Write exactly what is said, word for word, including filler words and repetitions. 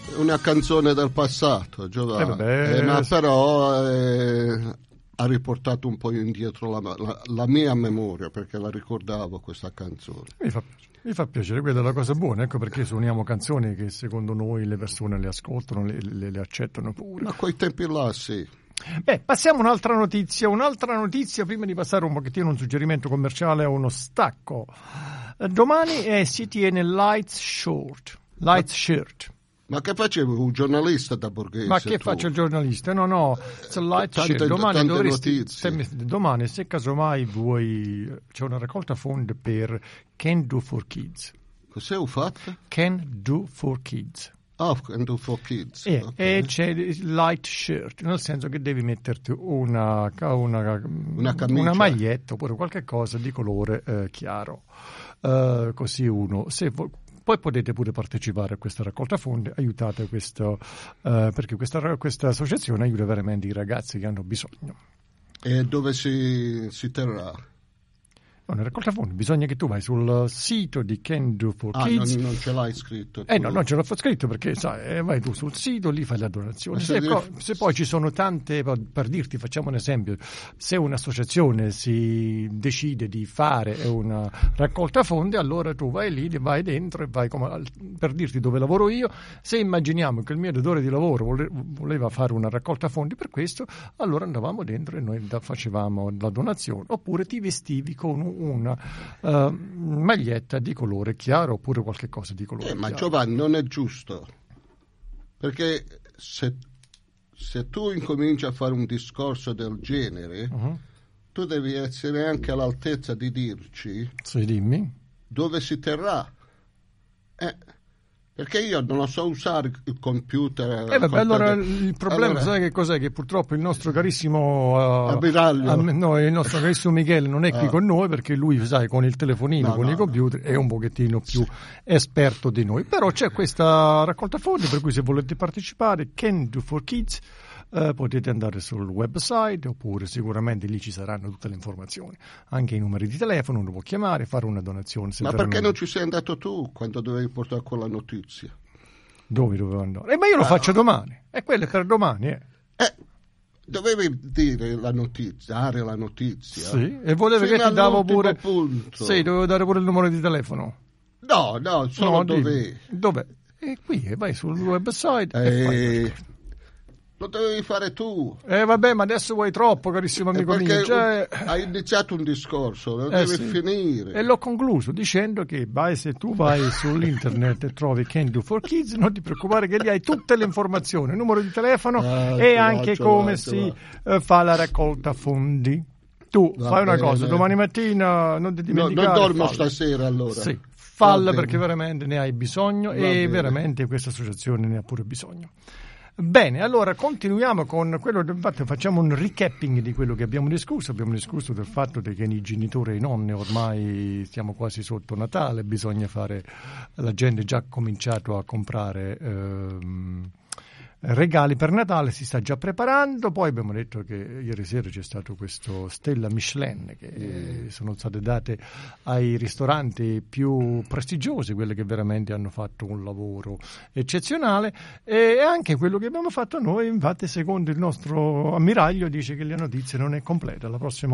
una canzone del passato, Giovanni. Eh vabbè, eh, ma però eh, ha riportato un po' indietro la, la, la mia memoria, perché la ricordavo questa canzone. Mi fa, mi fa piacere, quella è la cosa buona, ecco perché suoniamo canzoni che secondo noi le persone le ascoltano, le, le, le accettano pure. Ma quei tempi là sì. Beh, passiamo a un'altra notizia, un'altra notizia prima di passare un pochettino un suggerimento commerciale a uno stacco. Domani eh, si tiene Lights Short, Lights Shirt. Ma che facevi, un giornalista da Borghese? Ma che tu? faccio il giornalista? No, no, it's a light Tante- shirt. Domani tante dovresti, notizie. se- domani, se casomai vuoi, c'è una raccolta fondi per Can Do for Kids. Cos'è ho fatto? Can Do for Kids. Ah, Can Do for Kids. E, ok. e c'è il light shirt, nel senso che devi metterti una, una, Una camicia. una maglietta oppure qualche cosa di colore eh, chiaro. Eh, così uno, se vo- poi potete pure partecipare a questa raccolta fondi, aiutate questo, eh, perché questa, questa associazione aiuta veramente i ragazzi che hanno bisogno. E dove si, si terrà? No, nella raccolta fondi bisogna che tu vai sul sito di Can Do for Ah, Kids. non, non ce l'hai scritto? Eh tu? no, non ce l'ho scritto perché sai, eh, vai tu sul sito, lì fai la donazione. Ma se Se, devi- co- se poi ci sono tante, per per dirti, facciamo un esempio, se un'associazione si decide di fare una raccolta fondi, allora tu vai lì, vai dentro e vai come, al- per dirti dove lavoro io. Se immaginiamo che il mio datore di lavoro vole- voleva fare una raccolta fondi per questo, allora andavamo dentro e noi da- facevamo la donazione. Oppure ti vestivi con una eh, maglietta di colore chiaro oppure qualche cosa di colore Eh, ma chiaro. Giovanni, non è giusto. Perché se, se tu incominci a fare un discorso del genere, Mhm. tu devi essere anche all'altezza di dirci Sì, dimmi. dove si terrà. Eh, perché io non lo so usare il computer. Eh vabbè, allora computer- il problema, Allora, sai che cos'è? Che purtroppo il nostro carissimo uh, Ammiraglio. am- no, il nostro carissimo Michele non è qui Ah. con noi perché lui, sai, con il telefonino, No, con no, i computer è un pochettino più esperto di noi. Però c'è questa raccolta fondi, per cui se volete partecipare, Can Do for Kids, eh, potete andare sul website oppure sicuramente lì ci saranno tutte le informazioni, anche i numeri di telefono, uno può chiamare, fare una donazione. se Ma perché veramente- non ci sei andato tu quando dovevi portare quella notizia? Dove dovevo andare? Eh, ma io lo faccio domani, e quello è per domani, eh. Eh, dovevi dire la notizia, dare la notizia. Sì, e volevo Fino che ti davo all'ultimo pure. punto. Sì, dovevo dare pure il numero di telefono. No, no, solo No, dove. dimmi. Dov'è? E qui, e vai sul website e fai Eh, questo. lo dovevi fare tu. Eh vabbè, ma adesso vuoi troppo, carissimo Eh, amico perché mio. Cioè, hai iniziato un discorso, lo eh, devi sì. finire. E l'ho concluso dicendo che vai, se tu vai sull'internet e trovi Can Do for Kids, non ti preoccupare che lì hai tutte le informazioni, il numero di telefono Ah, e ce l'ho, anche ce l'ho, come ce si l'ho. eh, fa la raccolta fondi. Tu Va fai una bene. cosa, domani mattina non ti No, dimenticare. non dormo falla. stasera allora. Sì, Va falla bene. perché veramente ne hai bisogno Va e bene. veramente questa associazione ne ha pure bisogno. Bene, allora continuiamo con quello, infatti facciamo un recapping di quello che abbiamo discusso. Abbiamo discusso del fatto che i genitori e i nonni ormai stiamo quasi sotto Natale, bisogna fare, la gente ha già cominciato a comprare ehm, regali per Natale, si sta già preparando. Poi abbiamo detto che ieri sera c'è stato questo stella Michelin che eh, sono state date ai ristoranti più prestigiosi, quelli che veramente hanno fatto un lavoro eccezionale, e anche quello che abbiamo fatto noi. Infatti, secondo il nostro ammiraglio, dice che la notizia non è completa. La prossima